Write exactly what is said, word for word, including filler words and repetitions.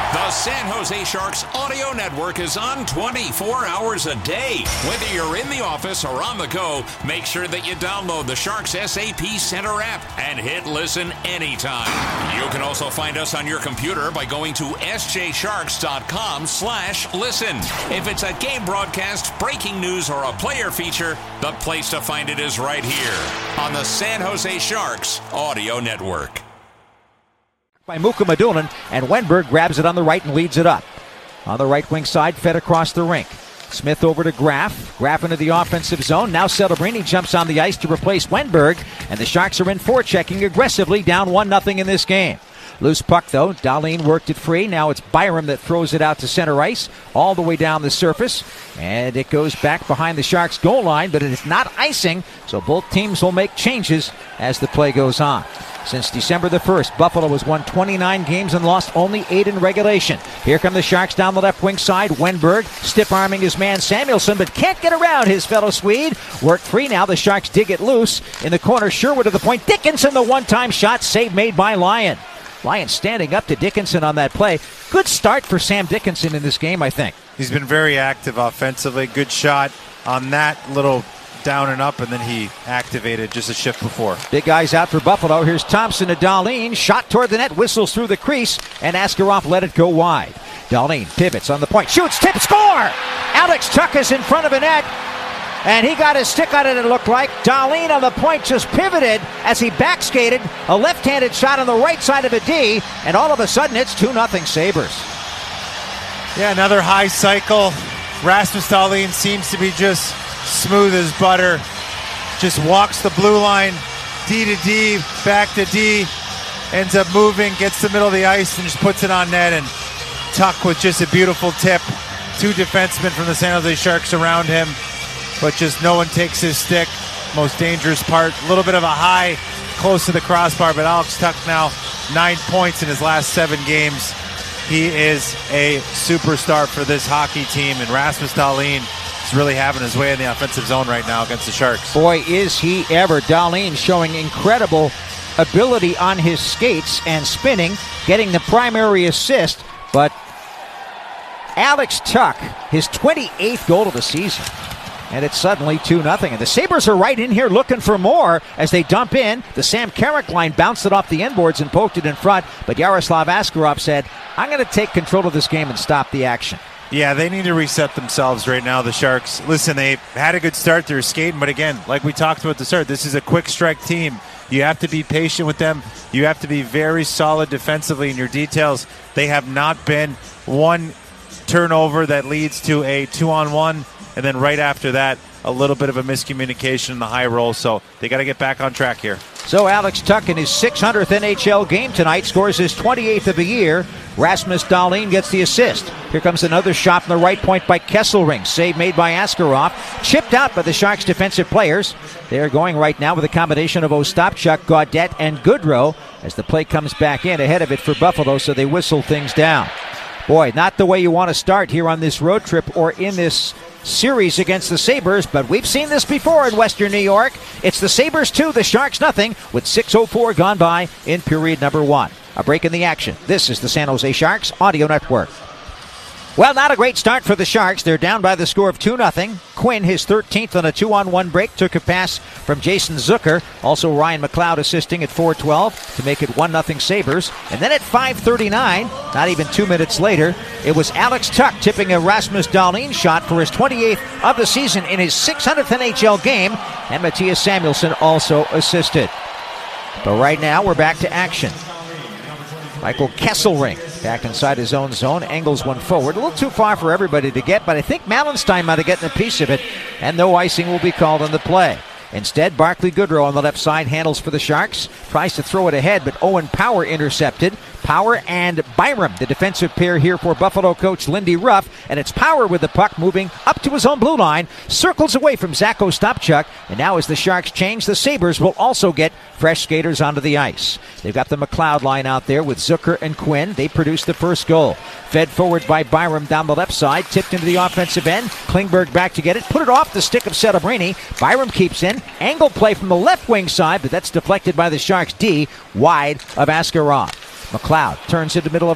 The San Jose Sharks audio network is on twenty-four hours a day. Whether you're in the office or on the go, make sure that you download the Sharks S A P Center app and hit listen anytime. You can also find us on your computer by going to s j sharks dot com slash listen. If it's a game broadcast, breaking news, or a player feature, the place to find it is right here on the San Jose Sharks audio network. By Muka Madulin, and Wenberg grabs it on the right and leads it up. On the right wing side, fed across the rink. Smith over to Graf. Graf into the offensive zone. Now Celebrini jumps on the ice to replace Wenberg, and the Sharks are in forechecking aggressively, down one nothing in this game. Loose puck, though. Dahlin worked it free. Now it's Byram that throws it out to center ice, all the way down the surface. And it goes back behind the Sharks' goal line, but it is not icing, so both teams will make changes as the play goes on. Since December the first, Buffalo has won twenty-nine games and lost only eight in regulation. Here come the Sharks down the left wing side. Wenberg stiff-arming his man Samuelsson, but can't get around his fellow Swede. Work free now. The Sharks dig it loose. In the corner, Sherwood to the point. Dickinson, the one-time shot, save made by Lyon. Lyon standing up to Dickinson on that play. Good start for Sam Dickinson in this game, I think. He's been very active offensively. Good shot on that little down and up, and then he activated just a shift before. Big guys out for Buffalo. Here's Thompson to Dahlin. Shot toward the net, whistles through the crease, and Askarov let it go wide. Dahlin pivots on the point. Shoots, tip, score! Alex Tuch is in front of the net, and he got his stick on it, it looked like. Dahlin on the point just pivoted as he backskated. A left-handed shot on the right side of a D, and all of a sudden it's two nothing Sabres. Yeah, another high cycle. Rasmus Dahlin seems to be just smooth as butter. Just walks the blue line, D to D, back to D, ends up moving, gets the middle of the ice, and just puts it on net. And Tuch with just a beautiful tip. Two defensemen from the San Jose Sharks around him, but just no one takes his stick. Most dangerous part. A little bit of a high close to the crossbar, but Alex Tuch now nine points in his last seven games. He is a superstar for this hockey team, and Rasmus Dahlin is really having his way in the offensive zone right now against the Sharks. Boy, is he ever. Dahlin showing incredible ability on his skates and spinning, getting the primary assist, but Alex Tuch, his twenty-eighth goal of the season. And it's suddenly two nothing. And the Sabres are right in here looking for more as they dump in. The Sam Carrick line bounced it off the inboards and poked it in front. But Yaroslav Askarov said, I'm going to take control of this game and stop the action. Yeah, they need to reset themselves right now, the Sharks. Listen, they had a good start. They're skating. But again, like we talked about at the start, this is a quick strike team. You have to be patient with them. You have to be very solid defensively in your details. They have not been one turnover that leads to a two-on-one. And then right after that, a little bit of a miscommunication in the high roll. So they got to get back on track here. So Alex Tuch in his six hundredth N H L game tonight scores his twenty-eighth of the year. Rasmus Dahlin gets the assist. Here comes another shot from the right point by Kesselring. Save made by Askarov. Chipped out by the Sharks defensive players. They're going right now with a combination of Ostapchuk, Gaudette, and Goodrow as the play comes back in ahead of it for Buffalo, so they whistle things down. Boy, not the way you want to start here on this road trip or in this series against the Sabres, but we've seen this before in Western New York. It's the Sabres two, the Sharks nothing, with six oh four gone by in period number one. A break in the action. This is the San Jose Sharks Audio Network. Well, not a great start for the Sharks. They're down by the score of two nothing. Quinn, his thirteenth on a two-on-one break, took a pass from Jason Zucker. Also Ryan McLeod assisting at four twelve to make it one nothing Sabres. And then at five thirty-nine, not even two minutes later, it was Alex Tuch tipping a Rasmus Dahlin shot for his twenty-eighth of the season in his six hundredth N H L game. And Matthias Samuelsson also assisted. But right now, we're back to action. Michael Kesselring back inside his own zone, angles one forward. A little too far for everybody to get, but I think Malenstein might have gotten a piece of it, and no icing will be called on the play. Instead, Barclay Goodrow on the left side handles for the Sharks, tries to throw it ahead, but Owen Power intercepted. Power and Byram, the defensive pair here for Buffalo coach Lindy Ruff, and it's Power with the puck moving up to his own blue line, circles away from Zach Ostapchuk, and now as the Sharks change, the Sabres will also get fresh skaters onto the ice. They've got the McLeod line out there with Zucker and Quinn. They produced the first goal. Fed forward by Byram down the left side, tipped into the offensive end. Klingberg back to get it, put it off the stick of Celebrini. Byram keeps in, angle play from the left wing side, but that's deflected by the Sharks D, wide of Askarov. McLeod turns into the middle of